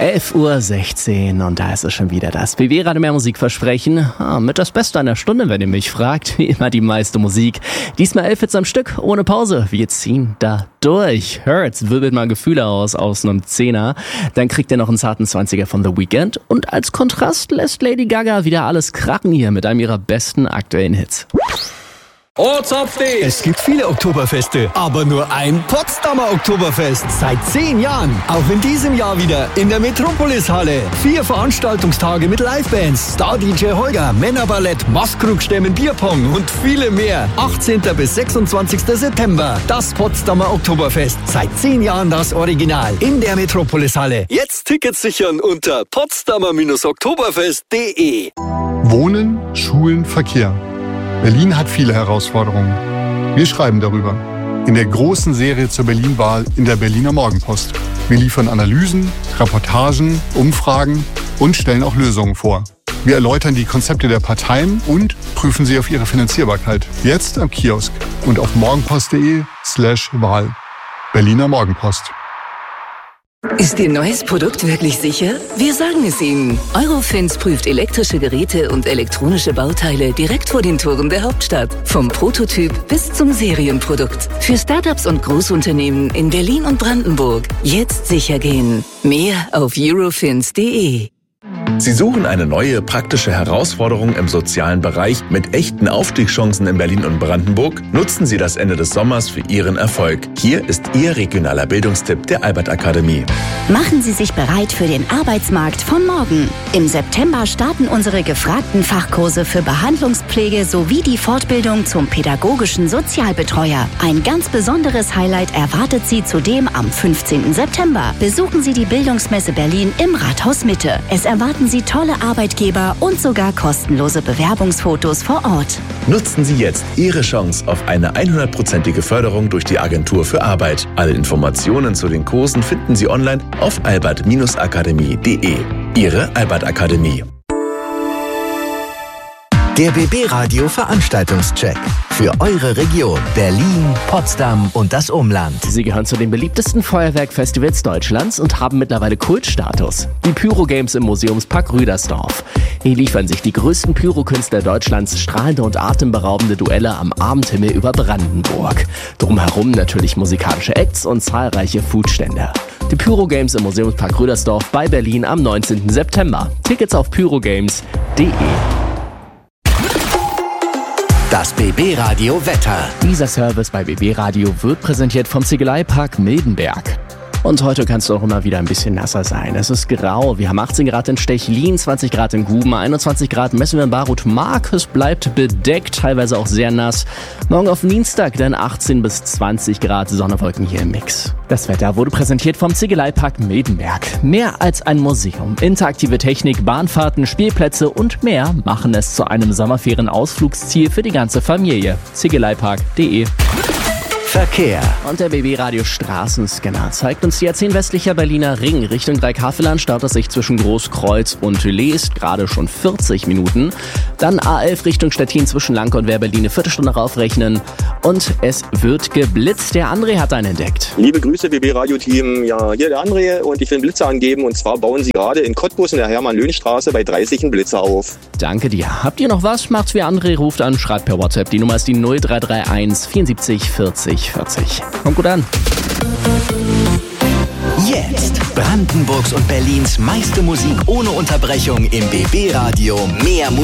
11:16 Uhr und da ist es schon wieder das BB Radio Mehr Musikversprechen. Mit das Beste an der Stunde, wenn ihr mich fragt. Wie immer die meiste Musik. Diesmal 11 Hits am Stück, ohne Pause. Wir ziehen da durch. Hurts wirbelt mal Gefühle aus einem 10er. Dann kriegt ihr noch einen zarten 20er von The Weeknd. Und als Kontrast lässt Lady Gaga wieder alles krachen hier mit einem ihrer besten aktuellen Hits. Es gibt viele Oktoberfeste, aber nur ein Potsdamer Oktoberfest. Seit 10 Jahren. Auch in diesem Jahr wieder in der Metropolis-Halle. 4 Veranstaltungstage mit Livebands, Star-DJ Holger, Männerballett, Maskrugstämmen, Bierpong und viele mehr. 18. bis 26. September. Das Potsdamer Oktoberfest. Seit 10 Jahren das Original. In der Metropolis-Halle. Jetzt Tickets sichern unter potsdamer-oktoberfest.de. Wohnen, Schulen, Verkehr. Berlin hat viele Herausforderungen. Wir schreiben darüber. In der großen Serie zur Berlin-Wahl in der Berliner Morgenpost. Wir liefern Analysen, Reportagen, Umfragen und stellen auch Lösungen vor. Wir erläutern die Konzepte der Parteien und prüfen sie auf ihre Finanzierbarkeit. Jetzt am Kiosk und auf morgenpost.de/Wahl. Berliner Morgenpost. Ist Ihr neues Produkt wirklich sicher? Wir sagen es Ihnen. Eurofins prüft elektrische Geräte und elektronische Bauteile direkt vor den Toren der Hauptstadt. Vom Prototyp bis zum Serienprodukt. Für Startups und Großunternehmen in Berlin und Brandenburg. Jetzt sicher gehen. Mehr auf eurofins.de. Sie suchen eine neue, praktische Herausforderung im sozialen Bereich mit echten Aufstiegschancen in Berlin und Brandenburg? Nutzen Sie das Ende des Sommers für Ihren Erfolg. Hier ist Ihr regionaler Bildungstipp der Albert Akademie. Machen Sie sich bereit für den Arbeitsmarkt von morgen. Im September starten unsere gefragten Fachkurse für Behandlungspflege sowie die Fortbildung zum pädagogischen Sozialbetreuer. Ein ganz besonderes Highlight erwartet Sie zudem am 15. September. Besuchen Sie die Bildungsmesse Berlin im Rathaus Mitte. Es erwarten Sie tolle Arbeitgeber und sogar kostenlose Bewerbungsfotos vor Ort. Nutzen Sie jetzt Ihre Chance auf eine 100%ige Förderung durch die Agentur für Arbeit. Alle Informationen zu den Kursen finden Sie online auf albert-akademie.de. Ihre Albert Akademie. Der BB Radio Veranstaltungscheck für eure Region Berlin, Potsdam und das Umland. Sie gehören zu den beliebtesten Feuerwerkfestivals Deutschlands und haben mittlerweile Kultstatus. Die Pyro Games im Museumspark Rüdersdorf. Hier liefern sich die größten Pyrokünstler Deutschlands strahlende und atemberaubende Duelle am Abendhimmel über Brandenburg. Drumherum natürlich musikalische Acts und zahlreiche Foodstände. Die Pyro Games im Museumspark Rüdersdorf bei Berlin am 19. September. Tickets auf pyrogames.de. Das BB Radio Wetter. Dieser Service bei BB Radio wird präsentiert vom Ziegeleipark Mildenberg. Und heute kann es doch immer wieder ein bisschen nasser sein. Es ist grau. Wir haben 18 Grad in Stechlin, 20 Grad in Guben, 21 Grad messen wir in Barut-Mark. Es bleibt bedeckt, teilweise auch sehr nass. Morgen auf Dienstag dann 18 bis 20 Grad, Sonnenwolken hier im Mix. Das Wetter wurde präsentiert vom Ziegeleipark Mildenberg. Mehr als ein Museum. Interaktive Technik, Bahnfahrten, Spielplätze und mehr machen es zu einem Sommerferien-Ausflugsziel für die ganze Familie. Ziegeleipark.de. Verkehr. Und der BB Radio Straßenscanner zeigt uns die A10 westlicher Berliner Ring Richtung Dreikasseland staut es sich zwischen Großkreuz und Leest gerade schon 40 Minuten. Dann A11 Richtung Stettin zwischen Lanke und Wehrberlin eine Viertelstunde raufrechnen. Und es wird geblitzt. Der André hat einen entdeckt. Liebe Grüße BB Radio Team. Ja, hier der André und ich will einen Blitzer angeben. Und zwar bauen sie gerade in Cottbus in der Hermann-Löhn-Straße bei 30 einen Blitzer auf. Danke dir. Habt ihr noch was? Macht's wie André, ruft an, schreibt per WhatsApp. Die Nummer ist die 0331 74 40 40. Kommt gut an. Jetzt Brandenburgs und Berlins meiste Musik ohne Unterbrechung im BB Radio. Mehr Musik.